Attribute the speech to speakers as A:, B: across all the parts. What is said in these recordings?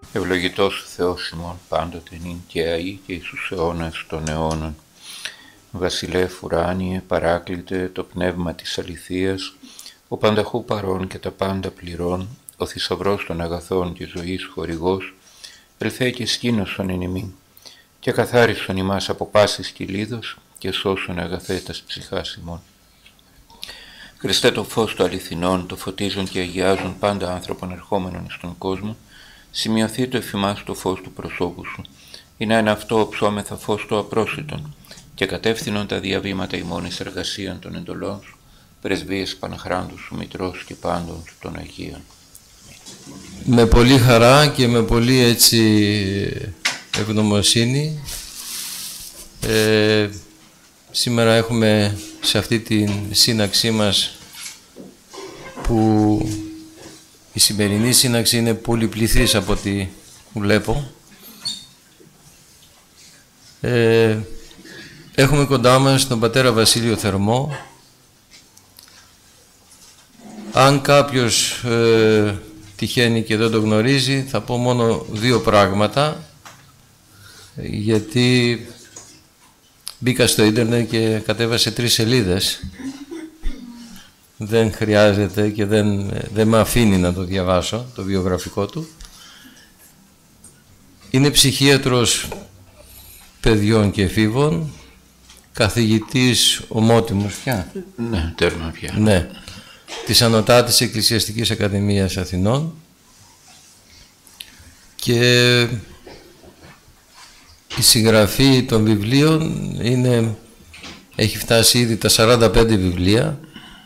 A: Ευλογητός ο Θεός ημών πάντοτε νυν και αεί και εις τους αιώνας των αιώνων. Βασιλεύ ουράνιε, παράκλητε το πνεύμα της αληθείας, ο πανταχού παρών και τα πάντα πληρών, ο θησαυρός των αγαθών και ζωής χορηγός, ελθέ και σκήνωσον εν ημίν, και καθάρισον ημάς από πάσης κυλίδος και σώσον αγαθέτας ψυχάς ημών. Χριστέ το φως του αληθινών, το φωτίζουν και αγιάζουν πάντα άνθρωπον ερχόμενων εις τον κόσμο, σημειωθεί το εφημάς το φως του προσώπου σου, ή να είναι αυτό οψόμεθα φως του απρόσιτον, και κατεύθυνον τα διαβήματα ημών εις εργασίαν των εντολών σου, πρεσβείες Παναχράντου σου Μητρός και πάντων των Αγίων.
B: Με πολύ χαρά και με πολύ έτσι ευγνωμοσύνη σήμερα έχουμε σε αυτή την σύναξή μας, που η σημερινή σύναξη είναι πολυπληθής από ό,τι βλέπω. Έχουμε κοντά μας τον πατέρα Βασίλειο Θερμό. Αν κάποιος τυχαίνει και δεν το γνωρίζει, θα πω μόνο δύο πράγματα, γιατί μπήκα στο ίντερνετ και κατέβασε 3 σελίδες. Δεν χρειάζεται και δεν με αφήνει να το διαβάσω, το βιογραφικό του. Είναι ψυχίατρος παιδιών και εφήβων, καθηγητής ομότιμος πια.
A: Ναι, τέρμα πια.
B: Ναι, της Ανωτάτης Εκκλησιαστικής Ακαδημίας Αθηνών, και η συγγραφή των βιβλίων έχει φτάσει ήδη τα 45 βιβλία,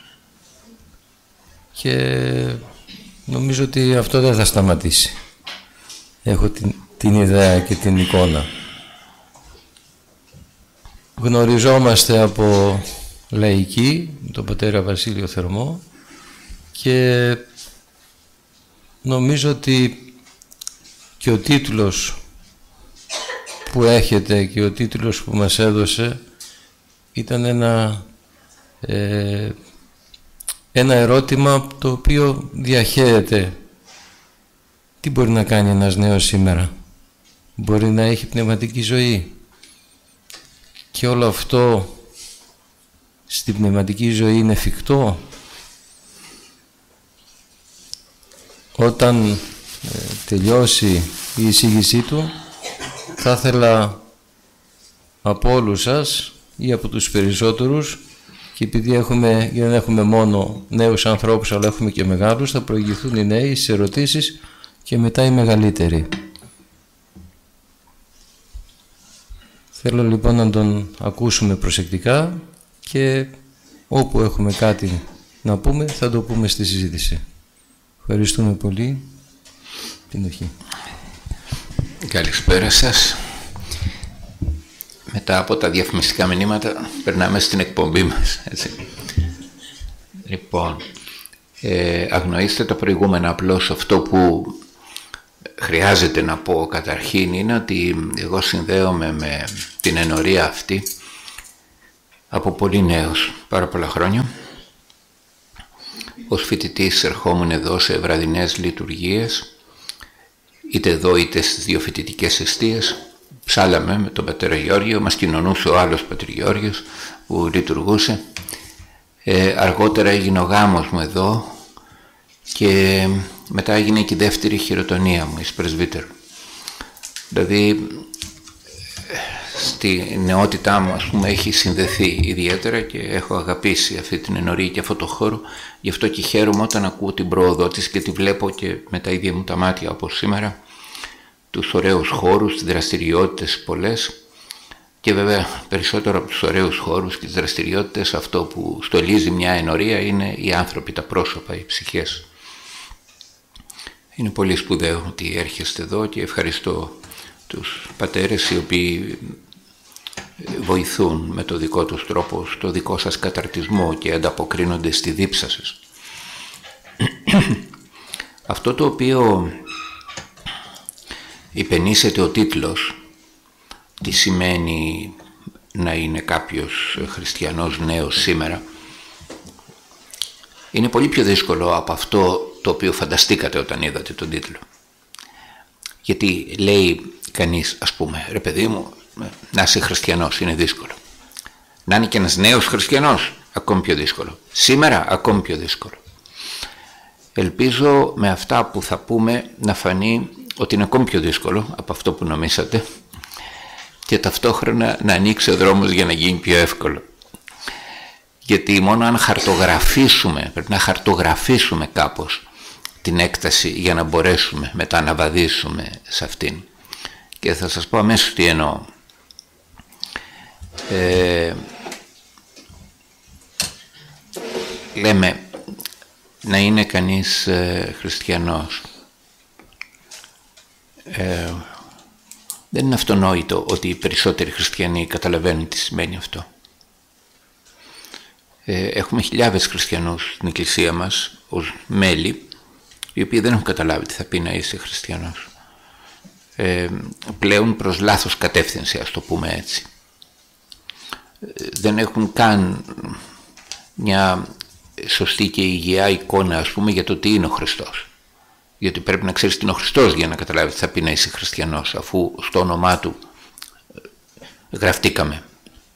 B: και νομίζω ότι αυτό δεν θα σταματήσει. Έχω την ιδέα και την εικόνα. Γνωριζόμαστε από λαϊκή, τον πατέρα Βασίλειο Θερμό, και νομίζω ότι και ο τίτλος που έχετε και ο τίτλος που μας έδωσε ήταν ένα ερώτημα το οποίο διαχέεται. Τι μπορεί να κάνει ένας νέος σήμερα? Μπορεί να έχει πνευματική ζωή, και όλο αυτό στην πνευματική ζωή είναι εφικτό? Όταν τελειώσει η εισήγησή του, θα ήθελα από όλους σας ή από τους περισσότερους, και επειδή δεν έχουμε μόνο νέους ανθρώπους αλλά έχουμε και μεγάλους, θα προηγηθούν οι νέοι στις ερωτήσεις και μετά οι μεγαλύτεροι. Θέλω λοιπόν να τον ακούσουμε προσεκτικά, και όπου έχουμε κάτι να πούμε θα το πούμε στη συζήτηση. Ευχαριστούμε πολύ. Την ευχή.
A: Καλησπέρα σας. Μετά από τα διαφημιστικά μηνύματα περνάμε στην εκπομπή μας, έτσι. Λοιπόν, αγνοήστε τα προηγούμενα. Απλώς αυτό που χρειάζεται να πω καταρχήν είναι ότι εγώ συνδέομαι με την ενορία αυτή από πολύ νέος, πάρα πολλά χρόνια. Ως φοιτητής ερχόμουν εδώ σε βραδινές λειτουργίες, είτε εδώ είτε στις δύο φοιτητικές εστίες. Ψάλαμε με τον πατέρα Γεώργιο, μας κοινωνούσε ο άλλος πατήρ Γεώργιος που λειτουργούσε. Αργότερα έγινε ο γάμος μου εδώ, και μετά έγινε και η δεύτερη χειροτονία μου εις πρεσβύτερο. Δηλαδή στη νεότητά μου, ας πούμε, έχει συνδεθεί ιδιαίτερα και έχω αγαπήσει αυτή την ενορία και αυτό το χώρο. Γι' αυτό και χαίρομαι όταν ακούω την πρόοδο της και τη βλέπω και με τα ίδια μου τα μάτια, όπως σήμερα, τους ωραίους χώρους, τις δραστηριότητες πολλές, και βέβαια περισσότερο από τους ωραίους χώρους και τις δραστηριότητες, αυτό που στολίζει μια ενορία είναι οι άνθρωποι, τα πρόσωπα, οι ψυχές. Είναι πολύ σπουδαίο ότι έρχεστε εδώ, και ευχαριστώ τους πατέρες οι οποίοι βοηθούν με το δικό τους τρόπο στο δικό σας καταρτισμό και ανταποκρίνονται στη δίψα σας. Αυτό το οποίο υπενήσεται ο τίτλος, τι σημαίνει να είναι κάποιος χριστιανός νέος σήμερα, είναι πολύ πιο δύσκολο από αυτό το οποίο φανταστήκατε όταν είδατε τον τίτλο. Γιατί λέει κανείς, ας πούμε, ρε παιδί μου, να είσαι χριστιανός είναι δύσκολο. Να είναι και ένας νέος χριστιανός, ακόμη πιο δύσκολο. Σήμερα, ακόμη πιο δύσκολο. Ελπίζω με αυτά που θα πούμε να φανεί ότι είναι ακόμη πιο δύσκολο από αυτό που νομίσατε και ταυτόχρονα να ανοίξει ο δρόμος για να γίνει πιο εύκολο. Γιατί μόνο αν χαρτογραφήσουμε, πρέπει να χαρτογραφήσουμε κάπως την έκταση για να μπορέσουμε μετά να βαδίσουμε σε αυτήν. Και θα σας πω αμέσως τι εννοώ. Λέμε να είναι κανείς χριστιανός. Δεν είναι αυτονόητο ότι οι περισσότεροι χριστιανοί καταλαβαίνουν τι σημαίνει αυτό. Έχουμε χιλιάδες χριστιανούς στην εκκλησία μας ως μέλη, οι οποίοι δεν έχουν καταλάβει τι θα πει να είσαι χριστιανός. Πλέον προς λάθος κατεύθυνση, ας το πούμε έτσι. Δεν έχουν καν μια σωστή και υγιειά εικόνα, ας πούμε, για το τι είναι ο Χριστός. Γιατί πρέπει να ξέρεις τι είναι ο Χριστός για να καταλάβεις τι θα πει να είσαι χριστιανός, αφού στο όνομά του γραφτήκαμε.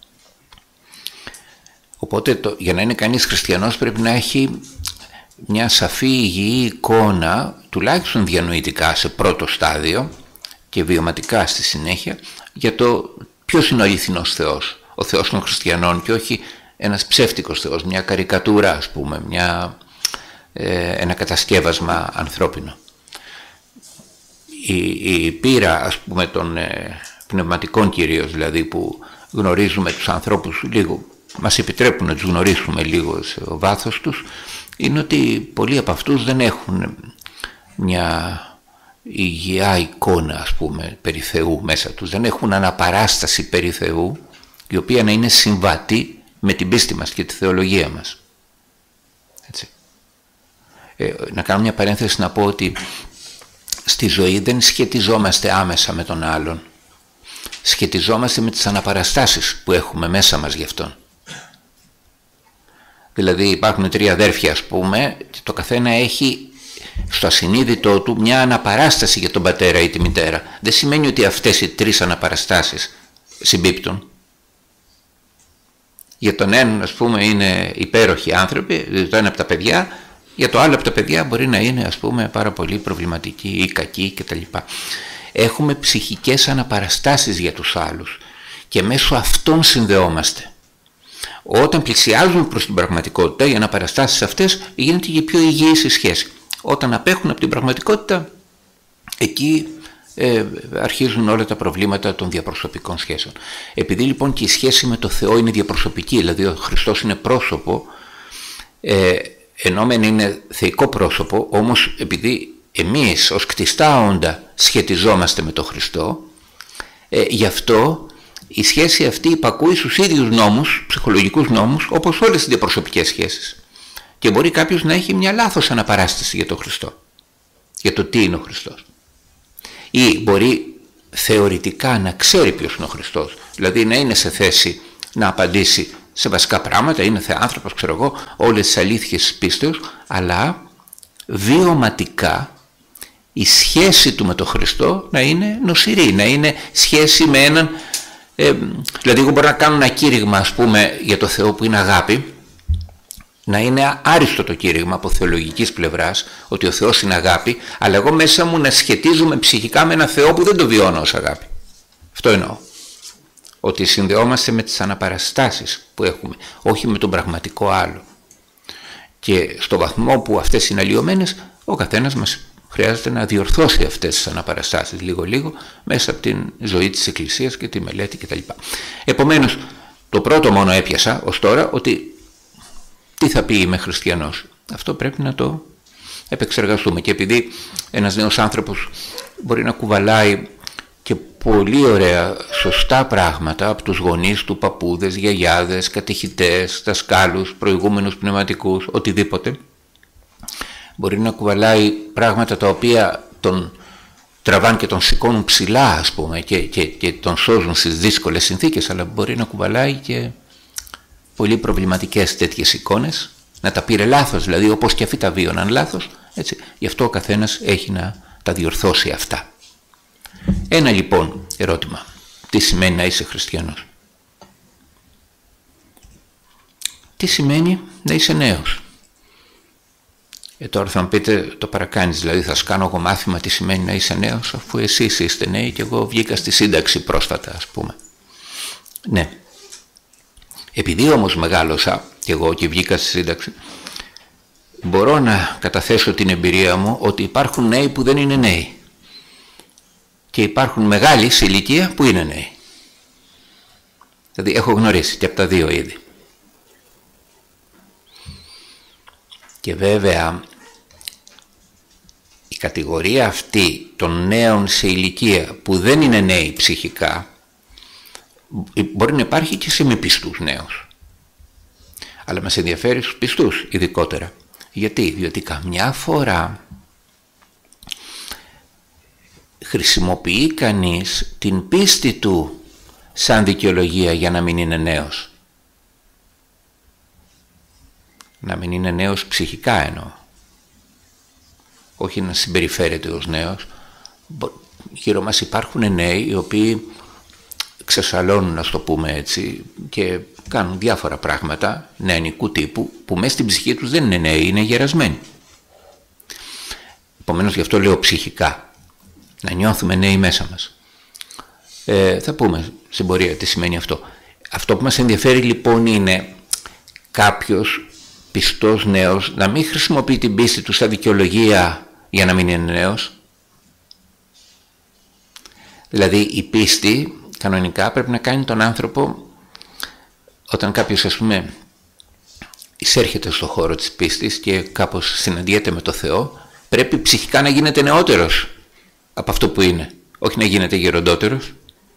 A: Οπότε για να είναι κανείς χριστιανός πρέπει να έχει μια σαφή υγιή εικόνα, τουλάχιστον διανοητικά σε πρώτο στάδιο και βιωματικά στη συνέχεια, για το ποιος είναι ο αληθινός Θεός, ο Θεός των χριστιανών, και όχι ένας ψεύτικος Θεός, μια καρικατούρα, ας πούμε, ένα κατασκεύασμα ανθρώπινο. Η πείρα, ας πούμε, των πνευματικών κυρίως, δηλαδή, που γνωρίζουμε τους ανθρώπους λίγο, μας επιτρέπουν να τους γνωρίσουμε λίγο σε βάθος τους, είναι ότι πολλοί από αυτούς δεν έχουν μια υγιειά εικόνα, ας πούμε, περί Θεού μέσα τους. Δεν έχουν αναπαράσταση περί Θεού, η οποία να είναι συμβατή με την πίστη μας και τη θεολογία μας. Έτσι. Να κάνω μια παρένθεση να πω ότι στη ζωή δεν σχετιζόμαστε άμεσα με τον άλλον. Σχετιζόμαστε με τις αναπαραστάσεις που έχουμε μέσα μας γι' αυτόν. Δηλαδή υπάρχουν τρία αδέρφια, ας πούμε, και το καθένα έχει στο ασυνείδητό του μια αναπαράσταση για τον πατέρα ή τη μητέρα. Δεν σημαίνει ότι αυτές οι τρεις αναπαραστάσεις συμπίπτουν. Για τον έναν, ας πούμε, είναι υπέροχοι άνθρωποι, το ένα από τα παιδιά, για το άλλο από τα παιδιά μπορεί να είναι, ας πούμε, πάρα πολύ προβληματικοί ή κακοί κτλ. Έχουμε ψυχικές αναπαραστάσεις για τους άλλους και μέσω αυτών συνδεόμαστε. Όταν πλησιάζουμε προς την πραγματικότητα, οι αναπαραστάσεις αυτές γίνεται και πιο υγιής η σχέση. Όταν απέχουν από την πραγματικότητα, εκεί αρχίζουν όλα τα προβλήματα των διαπροσωπικών σχέσεων. Επειδή λοιπόν και η σχέση με το Θεό είναι διαπροσωπική, δηλαδή ο Χριστός είναι πρόσωπο, ενώ μεν είναι θεϊκό πρόσωπο, όμως επειδή εμείς ως κτιστά όντα σχετιζόμαστε με τον Χριστό, γι' αυτό η σχέση αυτή υπακούει στους ίδιους νόμους, ψυχολογικούς νόμους, όπως όλες οι διαπροσωπικές σχέσεις. Και μπορεί κάποιος να έχει μια λάθος αναπαράσταση για τον Χριστό, για το τι είναι ο Χριστός. Ή μπορεί θεωρητικά να ξέρει ποιος είναι ο Χριστός, δηλαδή να είναι σε θέση να απαντήσει σε βασικά πράγματα, είναι θεάνθρωπος, ξέρω εγώ, όλες τις αλήθειες της πίστεως, αλλά βιωματικά η σχέση του με τον Χριστό να είναι νοσηρή, να είναι σχέση με έναν, δηλαδή εγώ μπορώ να κάνω ένα κήρυγμα, ας πούμε, για το Θεό που είναι αγάπη, να είναι άριστο το κήρυγμα από θεολογικής πλευράς, ότι ο Θεός είναι αγάπη, αλλά εγώ μέσα μου να σχετίζομαι ψυχικά με ένα Θεό που δεν το βιώνω ως αγάπη. Αυτό εννοώ. Ότι συνδεόμαστε με τις αναπαραστάσεις που έχουμε, όχι με τον πραγματικό άλλο. Και στο βαθμό που αυτές είναι αλλοιωμένες, ο καθένας μας χρειάζεται να διορθώσει αυτές τις αναπαραστάσεις λίγο-λίγο μέσα από την ζωή της Εκκλησίας και τη μελέτη κτλ. Επομένως, το πρώτο μόνο έπιασα ως τώρα, ότι τι θα πει είμαι χριστιανός. Αυτό πρέπει να το επεξεργαστούμε. Και επειδή ένας νέος άνθρωπος μπορεί να κουβαλάει και πολύ ωραία σωστά πράγματα από τους γονείς του, παππούδες, γιαγιάδες, κατηχητές, δασκάλους, προηγούμενους πνευματικούς, οτιδήποτε, μπορεί να κουβαλάει πράγματα τα οποία τον τραβάν και τον σηκώνουν ψηλά, ας πούμε, και τον σώζουν στις δύσκολες συνθήκες, αλλά μπορεί να κουβαλάει και πολύ προβληματικές τέτοιες εικόνες, να τα πήρε λάθος, δηλαδή όπως και αυτοί τα βίωναν λάθος, έτσι. Γι' αυτό ο καθένας έχει να τα διορθώσει αυτά. Ένα λοιπόν ερώτημα. Τι σημαίνει να είσαι χριστιανός? Τι σημαίνει να είσαι νέος? Τώρα θα μου πείτε, το παρακάνεις, δηλαδή θα κάνω εγώ μάθημα τι σημαίνει να είσαι νέος, αφού εσείς είστε νέοι και εγώ βγήκα στη σύνταξη πρόσφατα, ας πούμε. Ναι. Επειδή όμως μεγάλωσα και εγώ και βγήκα στη σύνταξη, μπορώ να καταθέσω την εμπειρία μου ότι υπάρχουν νέοι που δεν είναι νέοι και υπάρχουν μεγάλοι σε ηλικία που είναι νέοι. Δηλαδή έχω γνωρίσει και από τα δύο είδη. Και βέβαια η κατηγορία αυτή των νέων σε ηλικία που δεν είναι νέοι ψυχικά μπορεί να υπάρχει και σε μη πιστούς νέους. Αλλά μας ενδιαφέρει στους πιστούς ειδικότερα. Γιατί? Διότι καμιά φορά χρησιμοποιεί κανείς την πίστη του σαν δικαιολογία για να μην είναι νέος. Να μην είναι νέος ψυχικά εννοώ. Όχι να συμπεριφέρεται ως νέος. Γύρω μας υπάρχουν νέοι οι οποίοι ξεσαλώνουν, να το πούμε έτσι, και κάνουν διάφορα πράγματα νεανικού τύπου που μέσα στην ψυχή τους δεν είναι νέοι, είναι γερασμένοι. Επομένως γι' αυτό λέω ψυχικά, να νιώθουμε νέοι μέσα μας. Θα πούμε στην πορεία τι σημαίνει αυτό. Αυτό που μας ενδιαφέρει λοιπόν είναι κάποιος πιστός νέος να μην χρησιμοποιεί την πίστη του σαν δικαιολογία για να μην είναι νέος. Δηλαδή η πίστη κανονικά πρέπει να κάνει τον άνθρωπο, όταν κάποιος ας πούμε εισέρχεται στο χώρο της πίστης και κάπως συναντιέται με το Θεό, πρέπει ψυχικά να γίνεται νεότερος από αυτό που είναι, όχι να γίνεται γεροντότερος.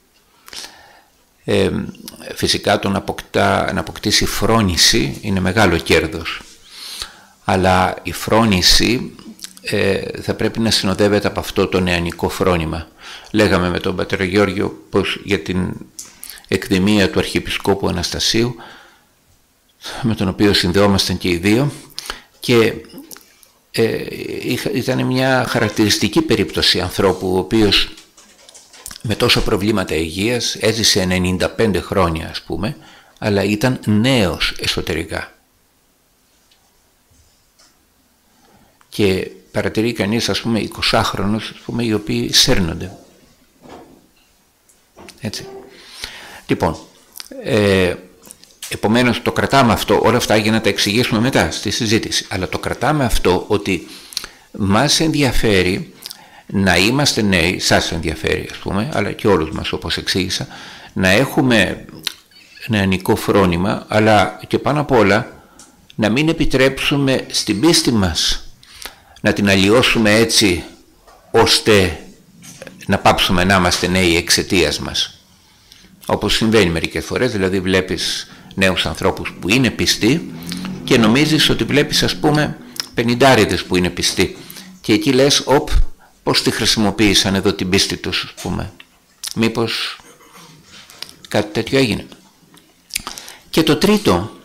A: Φυσικά το να αποκτήσει φρόνηση είναι μεγάλο κέρδος, αλλά η φρόνηση θα πρέπει να συνοδεύεται από αυτό το νεανικό φρόνημα. Λέγαμε με τον πατέρα Γιώργιο πως για την εκδημία του Αρχιεπισκόπου Αναστασίου, με τον οποίο συνδεόμασταν και οι δύο, και ήταν μια χαρακτηριστική περίπτωση ανθρώπου ο οποίος με τόσα προβλήματα υγείας έζησε 95 χρόνια ας πούμε, αλλά ήταν νέος εσωτερικά. Και παρατηρεί κανείς ας πούμε 20χρονους ας πούμε, οι οποίοι σέρνονται. Έτσι. Λοιπόν, επομένως το κρατάμε αυτό, όλα αυτά για να τα εξηγήσουμε μετά στη συζήτηση, αλλά το κρατάμε αυτό ότι μας ενδιαφέρει να είμαστε νέοι, σας ενδιαφέρει ας πούμε, αλλά και όλους μας όπως εξήγησα, να έχουμε νεανικό φρόνημα, αλλά και πάνω απ' όλα να μην επιτρέψουμε στην πίστη μας να την αλλοιώσουμε έτσι ώστε να πάψουμε να είμαστε νέοι εξαιτίας μας. Όπως συμβαίνει μερικές φορές, δηλαδή βλέπεις νέους ανθρώπους που είναι πιστοί και νομίζεις ότι βλέπεις ας πούμε 50άριδες που είναι πιστοί και εκεί λες πώς τη χρησιμοποίησαν εδώ την πίστη τους ας πούμε, μήπως κάτι τέτοιο έγινε. Και το τρίτο